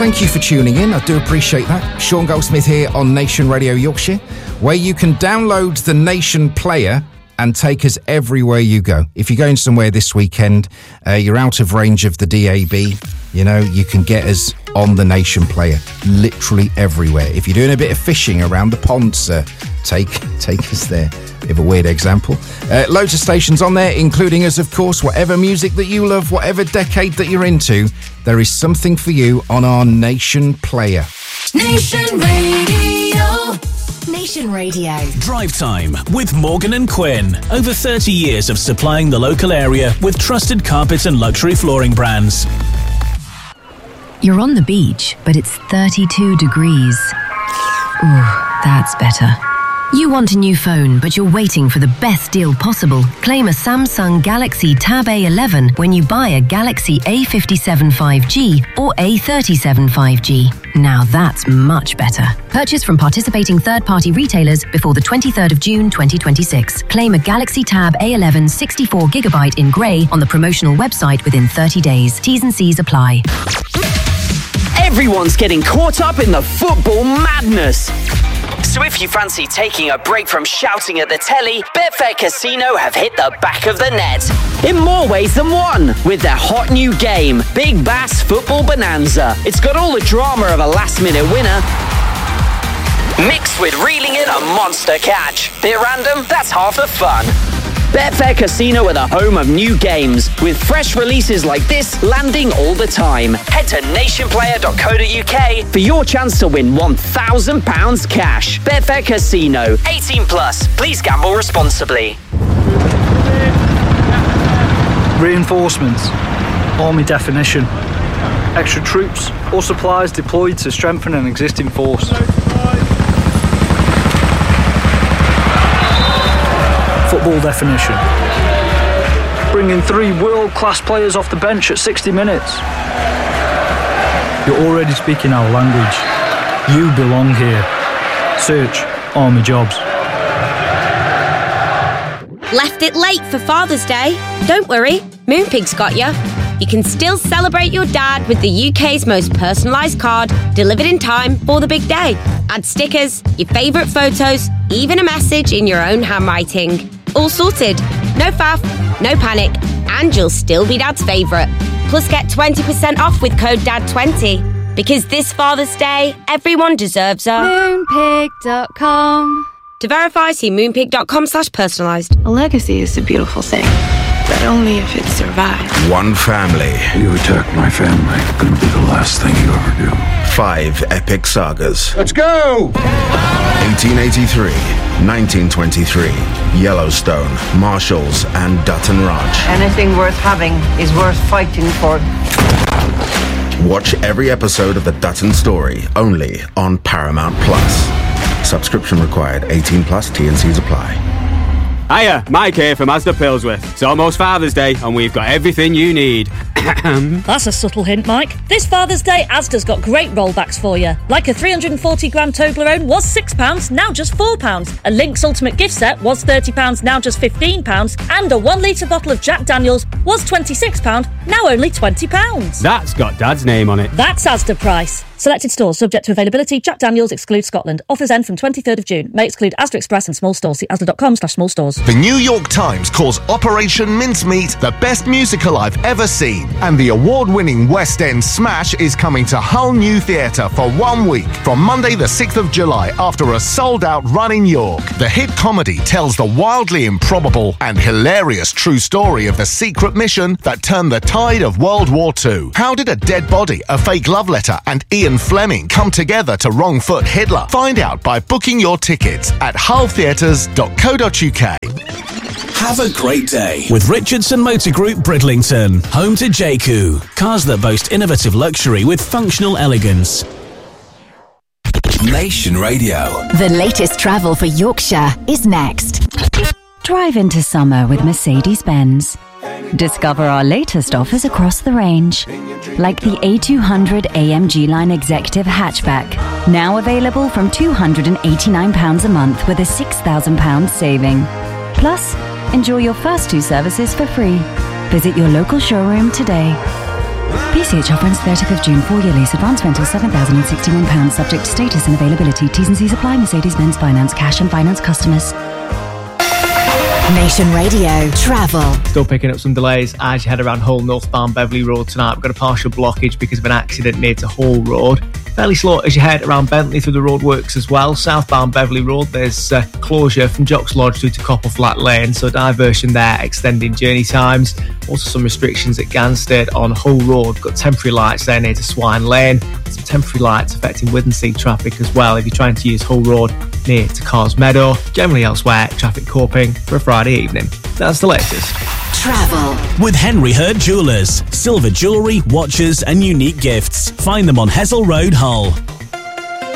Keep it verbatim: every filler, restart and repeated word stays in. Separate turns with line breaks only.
thank you for tuning in. I do appreciate that. Sean Goldsmith here on Nation Radio Yorkshire, where you can download the Nation player and take us everywhere you go. If you're going somewhere this weekend, uh, you're out of range of the D A B, you know, you can get us on the Nation player, literally everywhere. If you're doing a bit of fishing around the pond, sir, take, take us there. Bit of a weird example. Uh, loads of stations on there, including us, of course. Whatever music that you love, whatever decade that you're into, there is something for you on our Nation player.
Nation Radio. Nation Radio.
Drive Time with Morgan and Quinn. Over thirty years of supplying the local area with trusted carpet and luxury flooring brands.
You're on the beach, but it's thirty-two degrees. Ooh, that's better. You want a new phone, but you're waiting for the best deal possible. Claim a Samsung Galaxy Tab A eleven when you buy a Galaxy A fifty-seven five G or A thirty-seven five G. Now that's much better. Purchase from participating third-party retailers before the twenty-third of June twenty twenty-six. Claim a Galaxy Tab A eleven sixty-four gigabyte in grey on the promotional website within thirty days. T's and C's apply.
Everyone's getting caught up in the football madness. So if you fancy taking a break from shouting at the telly, Betfair Casino have hit the back of the net. In more ways than one, with their hot new game, Big Bass Football Bonanza. It's got all the drama of a last-minute winner, mixed with reeling in a monster catch. Bit random? That's half the fun. Betfair Casino are the home of new games, with fresh releases like this landing all the time. Head to nation player dot co dot uk for your chance to win one thousand pounds cash. Betfair Casino, eighteen plus. Please gamble responsibly.
Reinforcements. Army definition. Extra troops or supplies deployed to strengthen an existing force. Football definition. Bringing three world-class players off the bench at sixty minutes. You're already speaking our language. You belong here. Search Army Jobs.
Left it late for Father's Day? Don't worry, Moonpig's got you. You can still celebrate your dad with the U K's most personalised card, delivered in time for the big day. Add stickers, your favourite photos, even a message in your own handwriting. All sorted. No faff, no panic, and you'll still be Dad's favourite. Plus get twenty percent off with code dad twenty. Because this Father's Day, everyone deserves a...
Moonpig dot com.
To verify, see moonpig dot com slash personalised.
A legacy is a beautiful thing, but only if it survives.
One family.
You attack my family, gonna be the last thing you ever do.
Five epic sagas.
Let's go!
eighteen eighty-three, nineteen twenty-three, Yellowstone, Marshalls, and Dutton Ranch.
Anything worth having is worth fighting for.
Watch every episode of The Dutton Story, only on Paramount Plus. Subscription required, eighteen plus, T and C's apply.
Hiya, Mike here from Asda Pilsworth. It's almost Father's Day and we've got everything you need.
That's a subtle hint, Mike. This Father's Day, Asda's got great rollbacks for you. Like a three hundred forty gram Toblerone was six pounds, now just four pounds. A Lynx Ultimate gift set was thirty pounds, now just fifteen pounds. And a one litre bottle of Jack Daniels was twenty-six pounds, now only twenty pounds.
That's got Dad's name on it.
That's Asda price. Selected stores subject to availability. Jack Daniels excludes Scotland. Offers end from twenty-third of June. May exclude Asda Express and small stores. See asda dot com slash small stores.
The New York Times calls Operation Mincemeat the best musical I've ever seen. And the award-winning West End smash is coming to Hull New Theatre for one week from Monday the sixth of July after a sold-out run in York. The hit comedy tells the wildly improbable and hilarious true story of the secret mission that turned the tide of World War Two. How did a dead body, a fake love letter and Ian Fleming come together to wrong-foot Hitler? Find out by booking your tickets at hull theatres dot co dot uk.
Have a great day with Richardson Motor Group Bridlington, home to J C U. Cars that boast innovative luxury with functional elegance.
Nation Radio.
The latest travel for Yorkshire is next.
Drive into summer with Mercedes-Benz. Discover our latest offers across the range, like the A two hundred A M G Line Executive Hatchback, now available from two hundred eighty-nine pounds a month with a six thousand pounds saving. Plus, enjoy your first two services for free. Visit your local showroom today. P C H offer ends thirtieth of June. Four-year lease. Advance rental seven thousand sixty-one pounds. Subject to status and availability. T's and C's apply. Mercedes-Benz Finance. Cash and finance customers.
Nation Radio Travel.
Still picking up some delays as you head around Hull northbound Beverley Road tonight. We've got a partial blockage because of an accident near to Hull Road. Fairly slow as you head around Bentley through the roadworks as well. Southbound Beverley Road, there's uh, closure from Jocks Lodge through to Copper Flat Lane, so diversion there, extending journey times. Also some restrictions at Gansted on Hull Road. Got temporary lights there near to Swine Lane. Some temporary lights affecting Withensea traffic as well if you're trying to use Hull Road near to Cars Meadow. Generally elsewhere, traffic coping for a Friday evening. That's the latest.
Travel
with Henry Hurd Jewellers. Silver jewellery, watches and unique gifts. Find them on Hessel Road, Hull.